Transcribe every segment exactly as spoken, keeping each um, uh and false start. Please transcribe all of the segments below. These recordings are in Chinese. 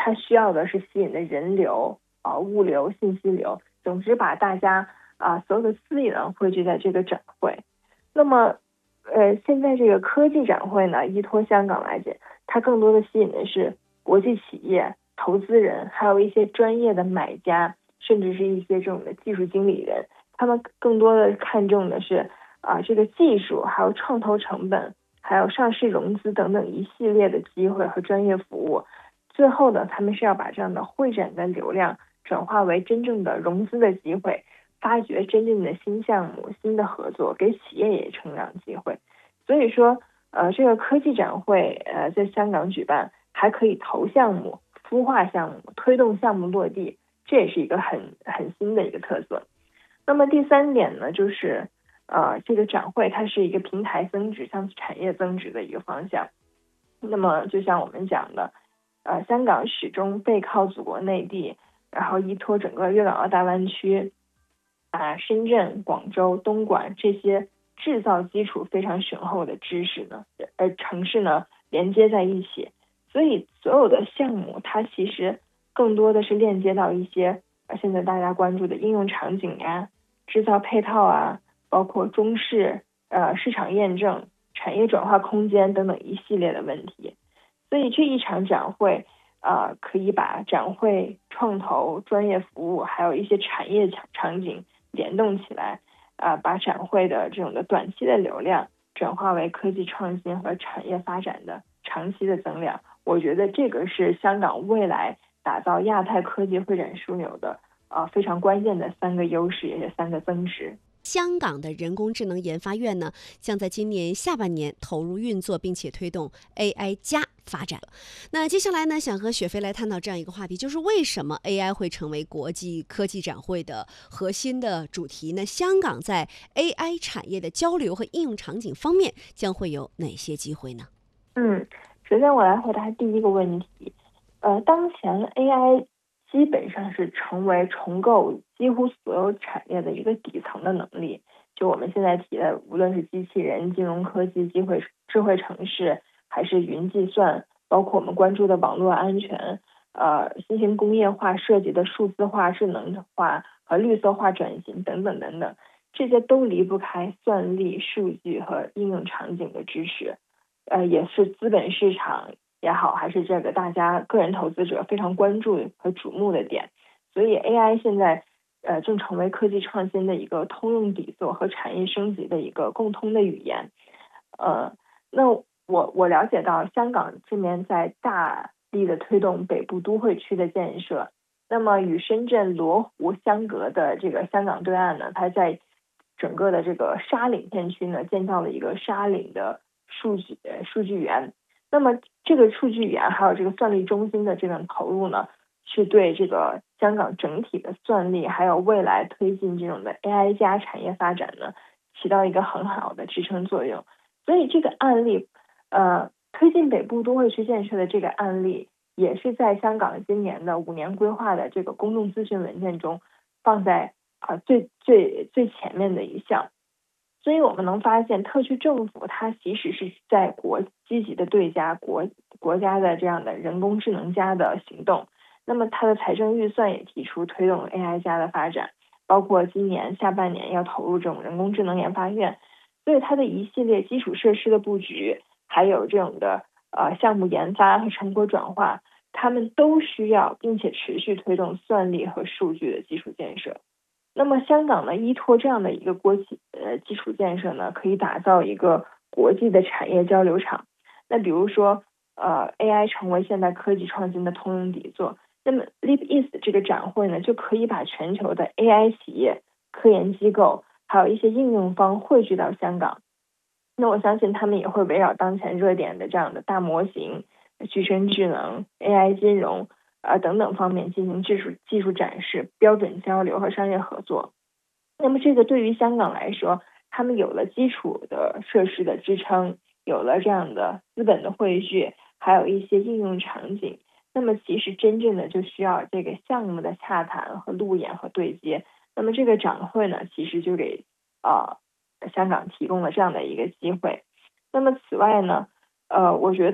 它需要的是吸引的人流啊、呃、物流、信息流，总之把大家啊、呃、所有的资源汇聚在这个展会。那么呃，现在这个科技展会呢，依托香港来讲，它更多的吸引的是国际企业、投资人，还有一些专业的买家，甚至是一些这种的技术经理人，他们更多的看重的是啊、呃、这个技术，还有创投成本，还有上市融资等等一系列的机会和专业服务。最后呢，他们是要把这样的会展的流量转化为真正的融资的机会，发掘真正的新项目、新的合作，给企业也成长机会。所以说，呃，这个科技展会呃在香港举办，还可以投项目、孵化项目、推动项目落地，这也是一个很很新的一个特色。那么第三点呢，就是呃这个展会它是一个平台增值向产业增值的一个方向。那么就像我们讲的，呃，香港始终背靠祖国内地，然后依托整个粤港澳大湾区，把深圳、广州、东莞这些制造基础非常雄厚的知识呢，呃，城市呢连接在一起，所以所有的项目它其实更多的是链接到一些呃现在大家关注的应用场景呀、制造配套啊，包括中试、呃市场验证、产业转化空间等等一系列的问题。所以这一场展会，呃，可以把展会、创投、专业服务，还有一些产业场场景联动起来，啊、呃，把展会的这种的短期的流量转化为科技创新和产业发展的长期的增量。我觉得这个是香港未来打造亚太科技会展枢纽的呃非常关键的三个优势，也是三个增值。 香港的人工智能研发院呢，将在今年下半年投入运作，并且推动 A I 加发展。那接下来呢，想和雪飞来探讨这样一个话题，就是为什么 A I 会成为国际科技展会的核心的主题呢？香港在 A I 产业的交流和应用场景方面将会有哪些机会呢？ 嗯，首先我来回答第一个问题。呃，当前 A I 基本上是成为重构几乎所有产业的一个底层的能力。就我们现在提的，无论是机器人、金融科技、机会智慧城市，还是云计算，包括我们关注的网络安全，呃，新型工业化涉及的数字化、智能化和绿色化转型等等等等，这些都离不开算力、数据和应用场景的支持。呃，也是资本市场也好，还是这个大家个人投资者非常关注和瞩目的点。所以 A I 现在呃正成为科技创新的一个通用底座和产业升级的一个共通的语言。呃，那我我了解到香港这边在大力的推动北部都会区的建设，那么与深圳罗湖相隔的这个香港对岸呢，它在整个的这个沙岭片区呢，建造了一个沙岭的数据数据园。那么这个数据园还有这个算力中心的这种投入呢，是对这个香港整体的算力还有未来推进这种的 A I 加产业发展呢，起到一个很好的支撑作用。所以这个案例，呃，推进北部都会区建设的这个案例，也是在香港今年的五年规划的这个公众咨询文件中放在啊、呃、最最最前面的一项。所以我们能发现，特区政府它其实是在国积极的对加国国家的这样的人工智能加的行动。那么它的财政预算也提出推动 A I 加的发展，包括今年下半年要投入这种人工智能研发院。所以它的一系列基础设施的布局，还有这种的呃项目研发和成果转化，他们都需要并且持续推动算力和数据的基础建设。那么香港呢，依托这样的一个国际呃基础建设呢，可以打造一个国际的产业交流场。那比如说呃 A I 成为现代科技创新的通用底座，那么 Leap East 这个展会呢，就可以把全球的 A I 企业、科研机构还有一些应用方汇聚到香港。那我相信他们也会围绕当前热点的这样的大模型、具身智能、A I 金融啊、呃、等等方面进行技术技术展示、标准交流和商业合作。那么这个对于香港来说，他们有了基础的设施的支撑，有了这样的资本的汇聚，还有一些应用场景。那么其实真正的就需要这个项目的洽谈和路演和对接。那么这个展会呢，其实就给呃香港提供了这样的一个机会。那么此外呢，呃，我觉得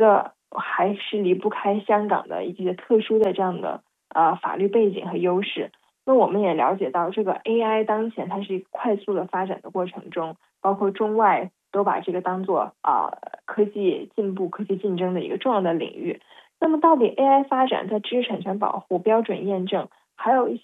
还是离不开香港的一些特殊的这样的呃法律背景和优势。那我们也了解到，这个 A I 当前它是一个快速的发展的过程中，包括中外都把这个当做啊、呃、科技进步、科技竞争的一个重要的领域。那么，到底 A I 发展在知识产权保护、标准验证，还有一些